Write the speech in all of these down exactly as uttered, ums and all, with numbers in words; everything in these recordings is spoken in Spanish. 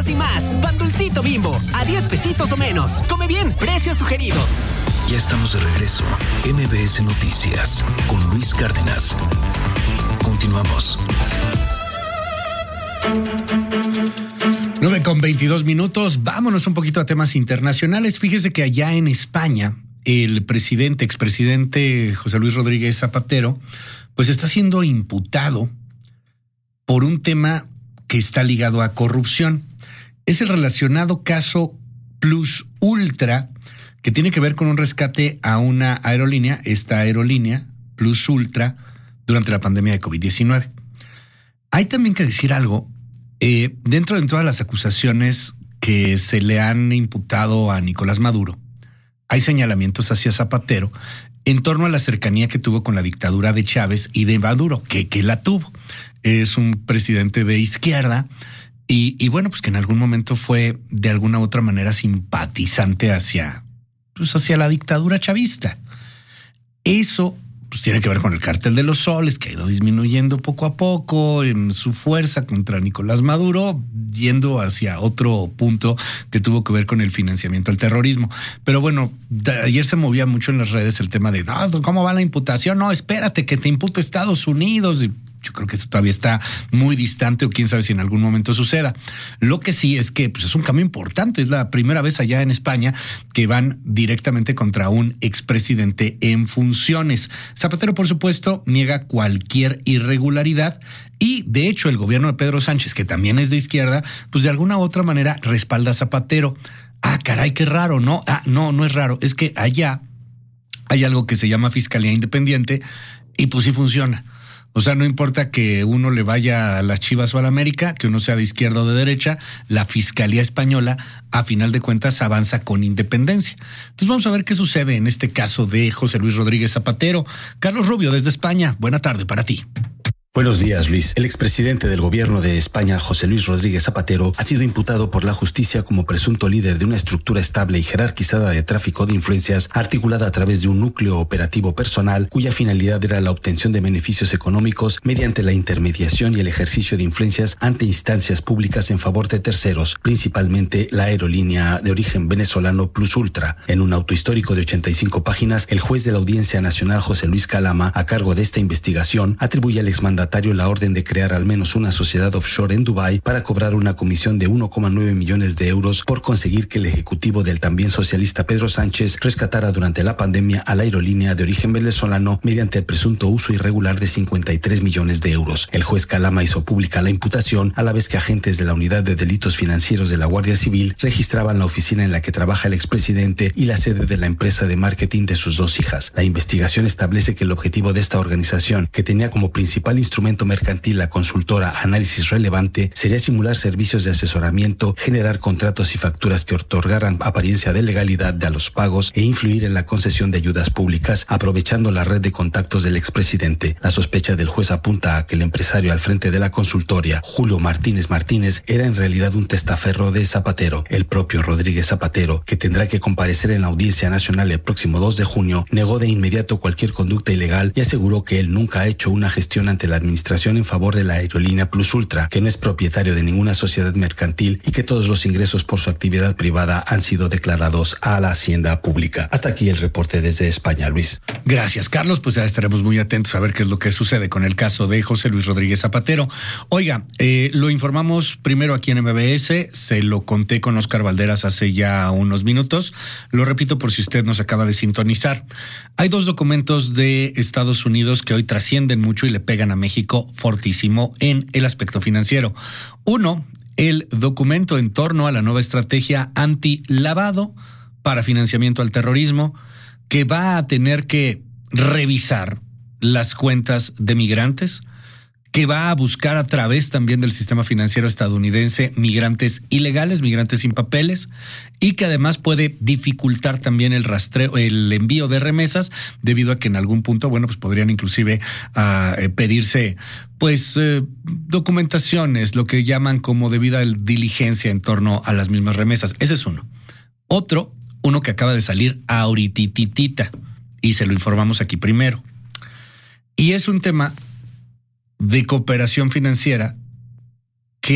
papas y más. Pan Dulcito Bimbo, a diez pesitos o menos. Come bien, precio sugerido. Ya estamos de regreso. M B S Noticias con Luis Cárdenas. Continuamos. nueve con veintidós minutos. Vámonos un poquito a temas internacionales. Fíjese que allá en España, el presidente, expresidente José Luis Rodríguez Zapatero, pues está siendo imputado por un tema que está ligado a corrupción. Es el relacionado caso Plus Ultra, que tiene que ver con un rescate a una aerolínea, esta aerolínea, Plus Ultra, durante la pandemia de COVID diecinueve. Hay también que decir algo, eh, dentro de todas las acusaciones que se le han imputado a Nicolás Maduro, hay señalamientos hacia Zapatero en torno a la cercanía que tuvo con la dictadura de Chávez y de Maduro, que, que la tuvo. Es un presidente de izquierda y, y bueno, pues que en algún momento fue de alguna u otra manera simpatizante hacia, pues hacia la dictadura chavista. Eso pues tiene que ver con el cártel de los soles, que ha ido disminuyendo poco a poco en su fuerza contra Nicolás Maduro, yendo hacia otro punto que tuvo que ver con el financiamiento al terrorismo. Pero bueno, ayer se movía mucho en las redes el tema de, no, ¿cómo va la imputación? No, espérate que te impute Estados Unidos. Y yo creo que eso todavía está muy distante o quién sabe si en algún momento suceda. Lo que sí es que pues, es un cambio importante. Es la primera vez allá en España que van directamente contra un expresidente en funciones. Zapatero, por supuesto, niega cualquier irregularidad y, de hecho, el gobierno de Pedro Sánchez, que también es de izquierda, pues de alguna u otra manera respalda a Zapatero. Ah, caray, qué raro, ¿no? Ah, no, no es raro. Es que allá hay algo que se llama Fiscalía Independiente y pues sí funciona. O sea, no importa que uno le vaya a las Chivas o a la América, que uno sea de izquierda o de derecha, la Fiscalía Española, a final de cuentas, avanza con independencia. Entonces vamos a ver qué sucede en este caso de José Luis Rodríguez Zapatero. Carlos Rubio, desde España, buena tarde para ti. Buenos días, Luis. El expresidente del gobierno de España, José Luis Rodríguez Zapatero, ha sido imputado por la justicia como presunto líder de una estructura estable y jerarquizada de tráfico de influencias articulada a través de un núcleo operativo personal cuya finalidad era la obtención de beneficios económicos mediante la intermediación y el ejercicio de influencias ante instancias públicas en favor de terceros, principalmente la aerolínea de origen venezolano Plus Ultra. En un auto histórico de ochenta y cinco páginas, el juez de la Audiencia Nacional, José Luis Calama, a cargo de esta investigación, atribuye al exmandatario la orden de crear al menos una sociedad offshore en Dubái para cobrar una comisión de uno coma nueve millones de euros por conseguir que el ejecutivo del también socialista Pedro Sánchez rescatara durante la pandemia a la aerolínea de origen venezolano mediante el presunto uso irregular de cincuenta y tres millones de euros. El juez Calama hizo pública la imputación a la vez que agentes de la Unidad de Delitos Financieros de la Guardia Civil registraban la oficina en la que trabaja el expresidente y la sede de la empresa de marketing de sus dos hijas. La investigación establece que el objetivo de esta organización, que tenía como principal instrumento instrumento mercantil la consultora Análisis Relevante, sería simular servicios de asesoramiento, generar contratos y facturas que otorgaran apariencia de legalidad a los pagos e influir en la concesión de ayudas públicas, aprovechando la red de contactos del expresidente. La sospecha del juez apunta a que el empresario al frente de la consultoria, Julio Martínez Martínez, era en realidad un testaferro de Zapatero. El propio Rodríguez Zapatero, que tendrá que comparecer en la Audiencia Nacional el próximo dos de junio, negó de inmediato cualquier conducta ilegal y aseguró que él nunca ha hecho una gestión ante la administración en favor de la aerolínea Plus Ultra, que no es propietario de ninguna sociedad mercantil y que todos los ingresos por su actividad privada han sido declarados a la hacienda pública. Hasta aquí el reporte desde España, Luis. Gracias, Carlos. Pues ya estaremos muy atentos a ver qué es lo que sucede con el caso de José Luis Rodríguez Zapatero. Oiga, eh, lo informamos primero aquí en M B S, se lo conté con Oscar Valderas hace ya unos minutos, lo repito por si usted nos acaba de sintonizar. Hay dos documentos de Estados Unidos que hoy trascienden mucho y le pegan a México fortísimo en el aspecto financiero. Uno, el documento en torno a la nueva estrategia anti-lavado para financiamiento al terrorismo, que va a tener que revisar las cuentas de migrantes, que va a buscar a través también del sistema financiero estadounidense migrantes ilegales, migrantes sin papeles, y que además puede dificultar también el rastreo, el envío de remesas, debido a que en algún punto, bueno, pues podrían inclusive uh, pedirse pues eh, documentaciones, lo que llaman como debida diligencia en torno a las mismas remesas. Ese es uno. Otro, uno que acaba de salir ahorititita, y se lo informamos aquí primero. Y es un tema de cooperación financiera que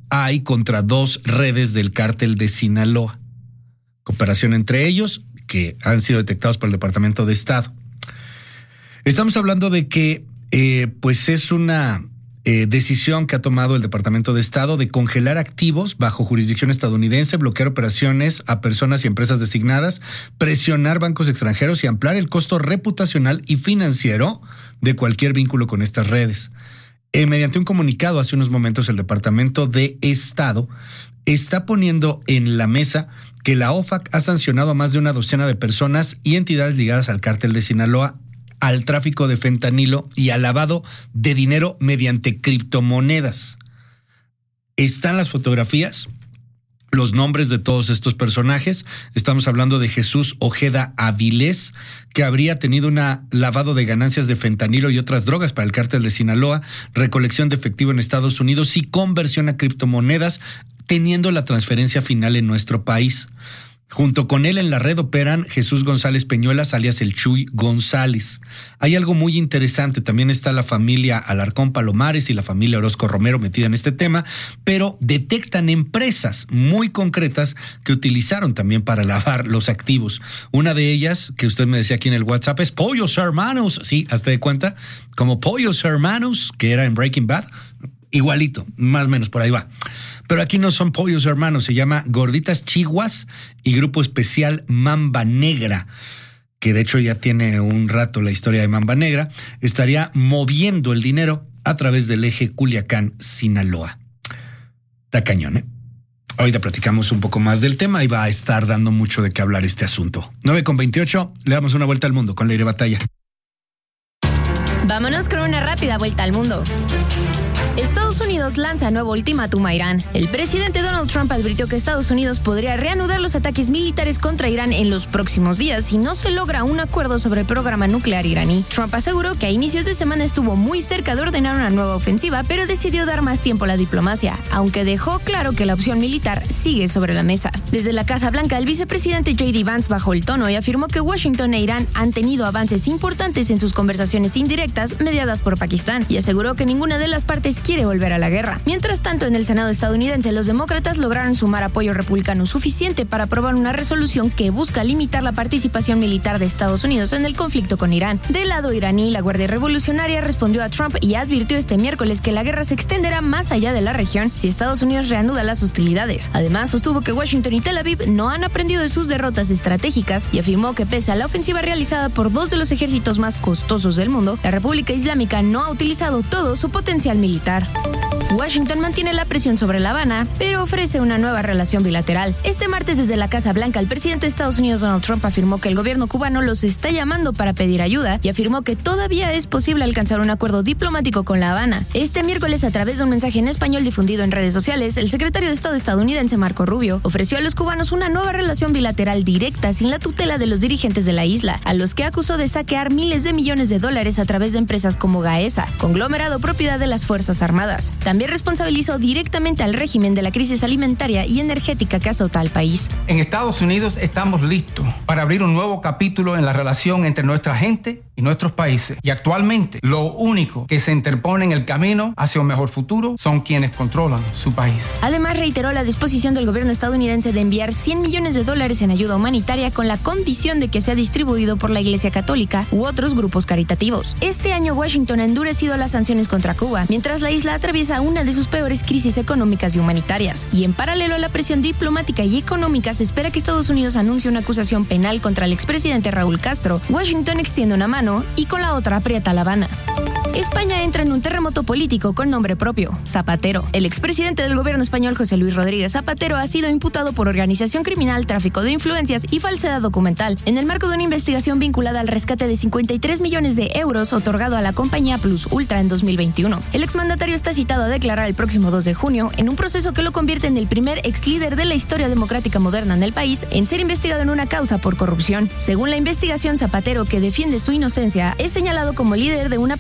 hay contra dos redes del cártel de Sinaloa. Cooperación entre ellos, que han sido detectados por el Departamento de Estado. Estamos hablando de que eh, pues es una eh, decisión que ha tomado el Departamento de Estado de congelar activos bajo jurisdicción estadounidense, bloquear operaciones a personas y empresas designadas, presionar bancos extranjeros y ampliar el costo reputacional y financiero de cualquier vínculo con estas redes. Eh, mediante un comunicado hace unos momentos, el Departamento de Estado está poniendo en la mesa que la O F A C ha sancionado a más de una docena de personas y entidades ligadas al cártel de Sinaloa, al tráfico de fentanilo y al lavado de dinero mediante criptomonedas. Están las fotografías, los nombres de todos estos personajes. Estamos hablando de Jesús Ojeda Avilés, que habría tenido un lavado de ganancias de fentanilo y otras drogas para el cártel de Sinaloa, recolección de efectivo en Estados Unidos y conversión a criptomonedas, teniendo la transferencia final en nuestro país. Junto con él en la red operan Jesús González Peñuelas, alias el Chuy González. Hay algo muy interesante, también está la familia Alarcón Palomares y la familia Orozco Romero metida en este tema, pero detectan empresas muy concretas que utilizaron también para lavar los activos. Una de ellas, que usted me decía aquí en el WhatsApp, es Pollos Hermanos. Sí, hazte de cuenta, como Pollos Hermanos, que era en Breaking Bad, igualito, más o menos por ahí va. Pero aquí no son Pollos Hermanos, se llama Gorditas Chihuas y Grupo Especial Mamba Negra, que de hecho ya tiene un rato la historia de Mamba Negra, estaría moviendo el dinero a través del eje Culiacán-Sinaloa. Está cañón, ¿eh? Ahorita platicamos un poco más del tema y va a estar dando mucho de qué hablar este asunto. nueve con veintiocho, le damos una vuelta al mundo con Leire Batalla. Vámonos con una rápida vuelta al mundo. Estados Unidos lanza nuevo ultimátum a Irán. El presidente Donald Trump advirtió que Estados Unidos podría reanudar los ataques militares contra Irán en los próximos días si no se logra un acuerdo sobre el programa nuclear iraní. Trump aseguró que a inicios de semana estuvo muy cerca de ordenar una nueva ofensiva, pero decidió dar más tiempo a la diplomacia, aunque dejó claro que la opción militar sigue sobre la mesa. Desde la Casa Blanca, el vicepresidente J D Vance bajó el tono y afirmó que Washington e Irán han tenido avances importantes en sus conversaciones indirectas mediadas por Pakistán, y aseguró que ninguna de las partes quiere volver a la guerra. Mientras tanto, en el Senado estadounidense, los demócratas lograron sumar apoyo republicano suficiente para aprobar una resolución que busca limitar la participación militar de Estados Unidos en el conflicto con Irán. Del lado iraní, la Guardia Revolucionaria respondió a Trump y advirtió este miércoles que la guerra se extenderá más allá de la región si Estados Unidos reanuda las hostilidades. Además, sostuvo que Washington y Tel Aviv no han aprendido de sus derrotas estratégicas y afirmó que pese a la ofensiva realizada por dos de los ejércitos más costosos del mundo, la República Islámica no ha utilizado todo su potencial militar. Washington mantiene la presión sobre La Habana, pero ofrece una nueva relación bilateral. Este martes, desde la Casa Blanca, el presidente de Estados Unidos, Donald Trump, afirmó que el gobierno cubano los está llamando para pedir ayuda y afirmó que todavía es posible alcanzar un acuerdo diplomático con La Habana. Este miércoles, a través de un mensaje en español difundido en redes sociales, el secretario de Estado estadounidense, Marco Rubio, ofreció a los cubanos una nueva relación bilateral directa sin la tutela de los dirigentes de la isla, a los que acusó de saquear miles de millones de dólares a través de empresas como Gaesa, conglomerado propiedad de las Fuerzas Armadas. También responsabilizó directamente al régimen de la crisis alimentaria y energética que azota al país. En Estados Unidos estamos listos para abrir un nuevo capítulo en la relación entre nuestra gente y nuestros países. Y actualmente, lo único que se interpone en el camino hacia un mejor futuro son quienes controlan su país. Además, reiteró la disposición del gobierno estadounidense de enviar cien millones de dólares en ayuda humanitaria con la condición de que sea distribuido por la Iglesia Católica u otros grupos caritativos. Este año, Washington ha endurecido las sanciones contra Cuba, mientras la isla atraviesa una de sus peores crisis económicas y humanitarias. Y en paralelo a la presión diplomática y económica, se espera que Estados Unidos anuncie una acusación penal contra el expresidente Raúl Castro. Washington extiende una mano y con la otra aprieta La Habana. España entra en un terremoto político con nombre propio, Zapatero. El expresidente del gobierno español, José Luis Rodríguez Zapatero, ha sido imputado por organización criminal, tráfico de influencias y falsedad documental, en el marco de una investigación vinculada al rescate de cincuenta y tres millones de euros otorgado a la compañía Plus Ultra en dos mil veintiuno. El exmandatario está citado a declarar el próximo dos de junio en un proceso que lo convierte en el primer ex líder de la historia democrática moderna en el país en ser investigado en una causa por corrupción. Según la investigación, Zapatero, que defiende su inocencia, es señalado como líder de una presunta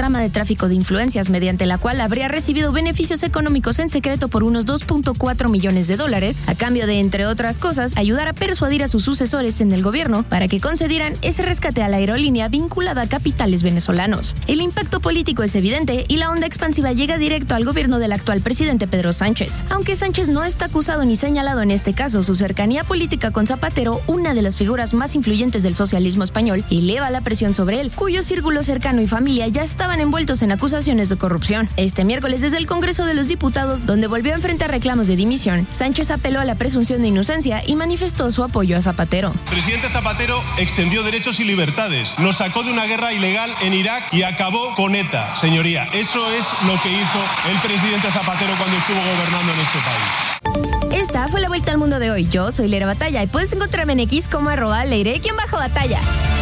trama de tráfico de influencias mediante la cual habría recibido beneficios económicos en secreto por unos dos punto cuatro millones de dólares, a cambio de, entre otras cosas, ayudar a persuadir a sus sucesores en el gobierno para que concedieran ese rescate a la aerolínea vinculada a capitales venezolanos. El impacto político es evidente y la onda expansiva llega directo al gobierno del actual presidente Pedro Sánchez. Aunque Sánchez no está acusado ni señalado en este caso, su cercanía política con Zapatero, una de las figuras más influyentes del socialismo español, eleva la presión sobre él, cuyo círculo cercano y familia ya estaban envueltos en acusaciones de corrupción. Este miércoles, desde el Congreso de los Diputados, donde volvió a enfrentar reclamos de dimisión, Sánchez apeló a la presunción de inocencia y manifestó su apoyo a Zapatero. El presidente Zapatero extendió derechos y libertades, nos sacó de una guerra ilegal en Irak y acabó con ETA, señoría. Eso es lo que hizo el presidente Zapatero cuando estuvo gobernando en este país. Esta fue la vuelta al mundo de hoy. Yo soy Leire Batalla y puedes encontrarme en X como arroba Leire-Batalla.